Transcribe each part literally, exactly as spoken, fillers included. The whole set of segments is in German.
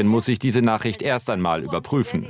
Leserin muss sich diese Nachricht erst einmal überprüfen.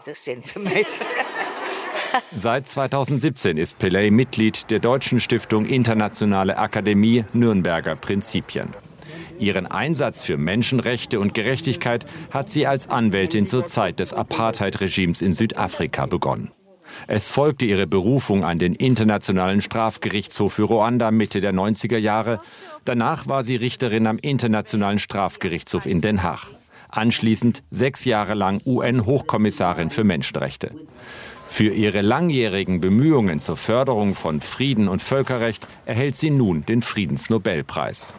Seit zweitausendsiebzehn ist Pillay Mitglied der Deutschen Stiftung Internationale Akademie Nürnberger Prinzipien. Ihren Einsatz für Menschenrechte und Gerechtigkeit hat sie als Anwältin zur Zeit des Apartheid-Regimes in Südafrika begonnen. Es folgte ihre Berufung an den Internationalen Strafgerichtshof für Ruanda Mitte der neunziger Jahre. Danach war sie Richterin am Internationalen Strafgerichtshof in Den Haag. Anschließend sechs Jahre lang U N-Hochkommissarin für Menschenrechte. Für ihre langjährigen Bemühungen zur Förderung von Frieden und Völkerrecht erhält sie nun den Friedensnobelpreis.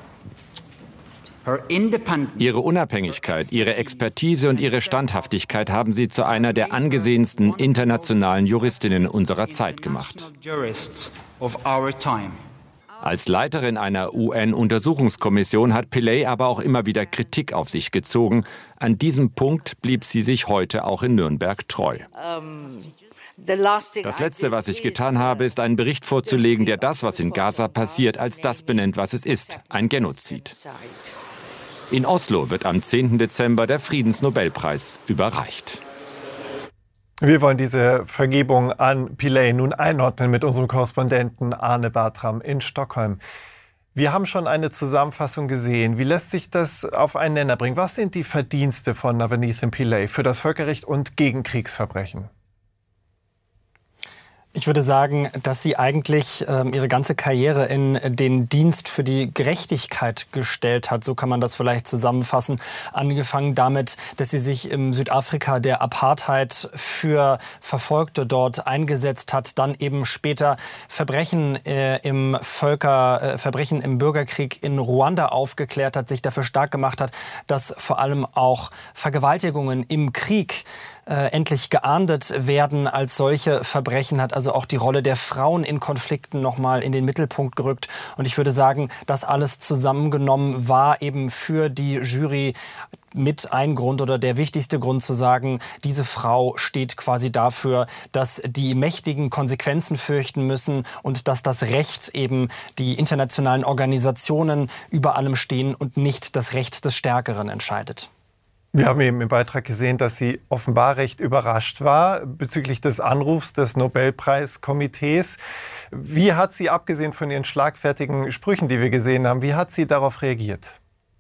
Ihre Unabhängigkeit, ihre Expertise und ihre Standhaftigkeit haben sie zu einer der angesehensten internationalen Juristinnen unserer Zeit gemacht. Als Leiterin einer U N-Untersuchungskommission hat Pillay aber auch immer wieder Kritik auf sich gezogen. An diesem Punkt blieb sie sich heute auch in Nürnberg treu. Das Letzte, was ich getan habe, ist einen Bericht vorzulegen, der das, was in Gaza passiert, als das benennt, was es ist, ein Genozid. In Oslo wird am zehnten Dezember der Friedensnobelpreis überreicht. Wir wollen diese Vergebung an Pillay nun einordnen mit unserem Korrespondenten Arne Bartram in Stockholm. Wir haben schon eine Zusammenfassung gesehen. Wie lässt sich das auf einen Nenner bringen? Was sind die Verdienste von Navaneethan Pillay für das Völkerrecht und gegen Kriegsverbrechen? Ich würde sagen, dass sie eigentlich ähm, ihre ganze Karriere in den Dienst für die Gerechtigkeit gestellt hat. So kann man das vielleicht zusammenfassen. Angefangen damit, dass sie sich im Südafrika der Apartheid für Verfolgte dort eingesetzt hat. Dann eben später Verbrechen äh, im Völker, äh, Verbrechen im Bürgerkrieg in Ruanda aufgeklärt hat, sich dafür stark gemacht hat, dass vor allem auch Vergewaltigungen im Krieg Äh, endlich geahndet werden als solche Verbrechen, hat also auch die Rolle der Frauen in Konflikten nochmal in den Mittelpunkt gerückt. Und ich würde sagen, das alles zusammengenommen war eben für die Jury mit ein Grund oder der wichtigste Grund zu sagen, diese Frau steht quasi dafür, dass die Mächtigen Konsequenzen fürchten müssen und dass das Recht eben die internationalen Organisationen über allem stehen und nicht das Recht des Stärkeren entscheidet. Wir haben eben im Beitrag gesehen, dass sie offenbar recht überrascht war bezüglich des Anrufs des Nobelpreiskomitees. Wie hat sie, abgesehen von ihren schlagfertigen Sprüchen, die wir gesehen haben, wie hat sie darauf reagiert?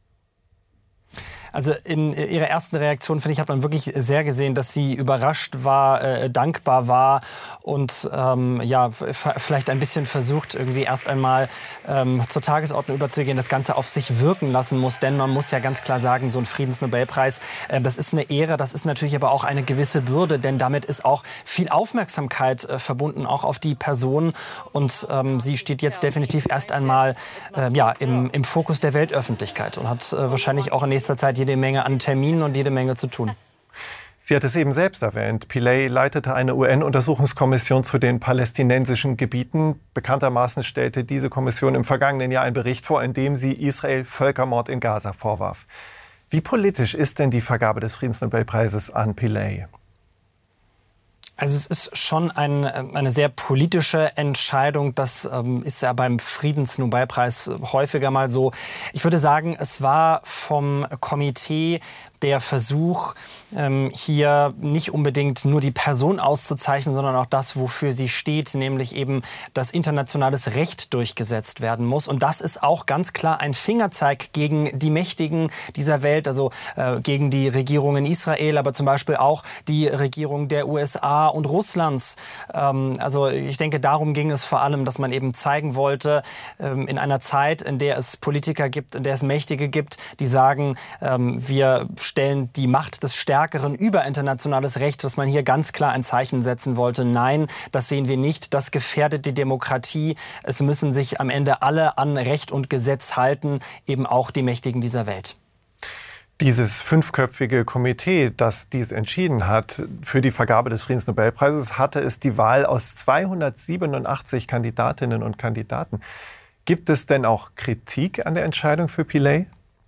Also in ihrer ersten Reaktion, finde ich, hat man wirklich sehr gesehen, dass sie überrascht war, äh, dankbar war und ähm, ja, f- vielleicht ein bisschen versucht, irgendwie erst einmal ähm, zur Tagesordnung überzugehen, das Ganze auf sich wirken lassen muss. Denn man muss ja ganz klar sagen, so ein Friedensnobelpreis, äh, das ist eine Ehre, das ist natürlich aber auch eine gewisse Bürde, denn damit ist auch viel Aufmerksamkeit äh, verbunden, auch auf die Person. Und ähm, sie steht jetzt definitiv erst einmal äh, ja, im, im Fokus der Weltöffentlichkeit und hat äh, wahrscheinlich auch in nächster Zeit jede Menge an Terminen und jede Menge zu tun. Sie hat es eben selbst erwähnt. Pillay leitete eine U N-Untersuchungskommission zu den palästinensischen Gebieten. Bekanntermaßen stellte diese Kommission im vergangenen Jahr einen Bericht vor, in dem sie Israel Völkermord in Gaza vorwarf. Wie politisch ist denn die Vergabe des Friedensnobelpreises an Pillay? Also es ist schon ein, eine sehr politische Entscheidung. Das ähm, ist ja beim Friedensnobelpreis häufiger mal so. Ich würde sagen, es war vom Komitee der Versuch, ähm, hier nicht unbedingt nur die Person auszuzeichnen, sondern auch das, wofür sie steht, nämlich eben, dass internationales Recht durchgesetzt werden muss. Und das ist auch ganz klar ein Fingerzeig gegen die Mächtigen dieser Welt, also äh, gegen die Regierung in Israel, aber zum Beispiel auch die Regierung der U S A und Russlands. Ähm, also ich denke, darum ging es vor allem, dass man eben zeigen wollte, ähm, in einer Zeit, in der es Politiker gibt, in der es Mächtige gibt, die sagen, ähm, wir stellen die Macht des Stärkeren über internationales Recht, dass man hier ganz klar ein Zeichen setzen wollte. Nein, das sehen wir nicht. Das gefährdet die Demokratie. Es müssen sich am Ende alle an Recht und Gesetz halten, eben auch die Mächtigen dieser Welt. Dieses fünfköpfige Komitee, das dies entschieden hat für die Vergabe des Friedensnobelpreises, hatte es die Wahl aus zweihundertsiebenundachtzig Kandidatinnen und Kandidaten. Gibt es denn auch Kritik an der Entscheidung für Pillay?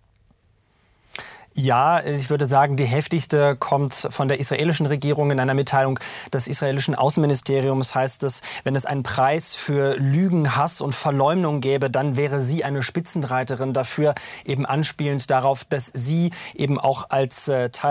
Ja, ich würde sagen, die heftigste kommt von der israelischen Regierung. In einer Mitteilung des israelischen Außenministeriums heißt es, wenn es einen Preis für Lügen, Hass und Verleumdung gäbe, dann wäre sie eine Spitzenreiterin dafür, eben anspielend darauf, dass sie eben auch als äh, Teil